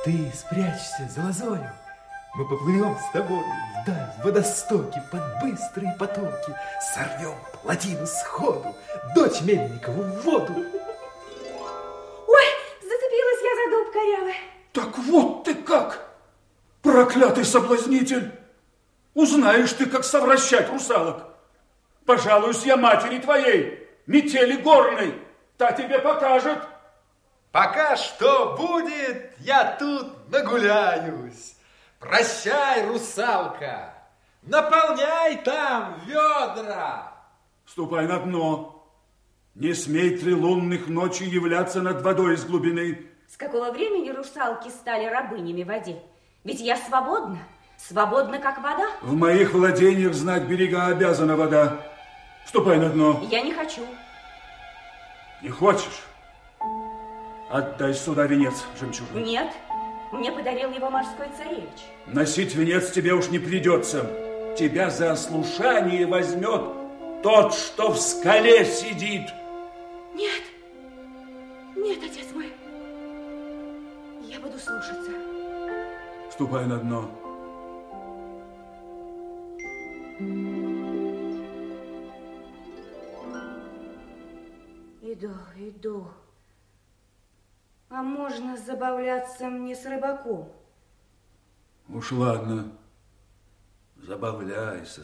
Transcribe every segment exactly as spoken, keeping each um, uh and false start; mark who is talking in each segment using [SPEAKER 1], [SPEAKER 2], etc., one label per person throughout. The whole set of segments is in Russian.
[SPEAKER 1] Ты спрячься за лазорем. Мы поплывем с тобой вдаль, в водостоки, под быстрые потоки. Сорвем плотину сходу, дочь Мельникову в воду.
[SPEAKER 2] Ой, зацепилась я за дуб корявый.
[SPEAKER 3] Так вот ты как, проклятый соблазнитель. Узнаешь ты, как совращать русалок. Пожалуюсь я матери твоей, метели горной, та тебе покажет.
[SPEAKER 1] Пока что будет, я тут нагуляюсь. Прощай, русалка, наполняй там ведра.
[SPEAKER 3] Ступай на дно. Не смей три лунных ночи являться над водой из глубины.
[SPEAKER 2] С какого времени русалки стали рабынями в воде? Ведь я свободна, свободна, как вода.
[SPEAKER 3] В моих владениях знать берега обязана вода. Ступай на дно.
[SPEAKER 2] Я не хочу.
[SPEAKER 3] Не хочешь? Отдай сюда венец жемчужный.
[SPEAKER 2] Нет, мне подарил его морской царевич.
[SPEAKER 3] Носить венец тебе уж не придется. Тебя за ослушание возьмет тот, что в скале сидит.
[SPEAKER 2] Нет, нет, отец мой, я буду слушаться.
[SPEAKER 3] Ступай на дно.
[SPEAKER 2] Иду, иду. А можно забавляться мне с рыбаком?
[SPEAKER 3] Уж ладно, забавляйся.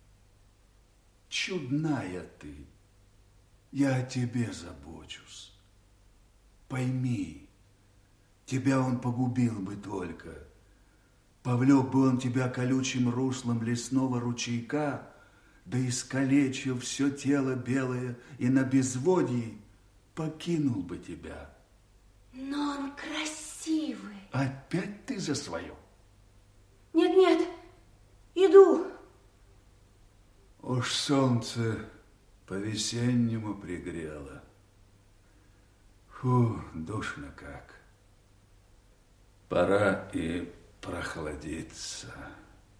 [SPEAKER 3] Чудная ты. Я о тебе забочусь. Пойми, тебя он погубил бы только. Повлек бы он тебя колючим руслом лесного ручейка, да искалечил все тело белое и на безводье покинул бы тебя.
[SPEAKER 2] Но он красивый.
[SPEAKER 3] Опять ты за свое?
[SPEAKER 2] Нет, нет, иду.
[SPEAKER 3] Уж солнце по-весеннему пригрело. Фу, душно как. Пора и прохладиться.